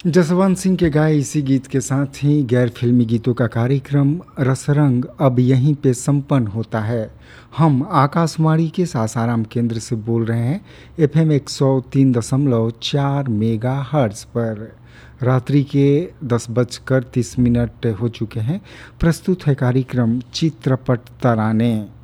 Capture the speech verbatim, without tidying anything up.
जसवंत सिंह के गाए इसी गीत के साथ ही गैर फिल्मी गीतों का कार्यक्रम रसरंग अब यहीं पे संपन्न होता है। हम आकाशवाणी के सासाराम केंद्र से बोल रहे हैं एफ एम एक सौ तीन दशमलव चार मेगा हर्ट्ज पर। रात्रि के दस बजकर तीस मिनट हो चुके हैं। प्रस्तुत है कार्यक्रम चित्रपट तराने।